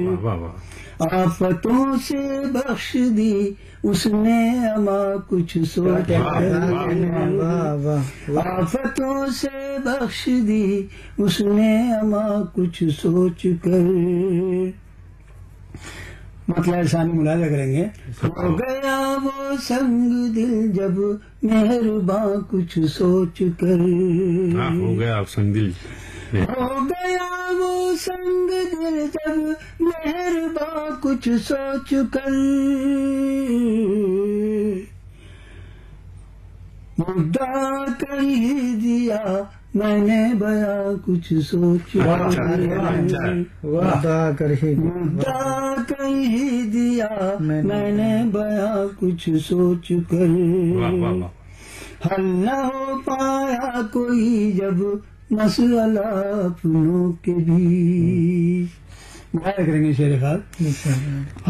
واہ واہ، آفتوں سے بخش دی اس نے اما کچھ سوچ کر، آفتوں سے بخش دی اس نے اما کچھ سوچ کر. مطلب ثانی ملاحظہ کریں گے. ہو گیا وہ سنگ دل جب مہرباں کچھ سوچ کر، ہو گیا سنگ دل، ہو گیا وہ سنگ دل جب مہرباں کچھ سوچ کر. مدعا کر ہی دیا میں نے بیاں کچھ سوچ کر، مدعا کر ہی دیا میں نے بیاں کچھ سوچ کر. حل نہ ہو پایا کوئی جب مسئلہ اپنوں کے بھی. کریں گے شیر خاص.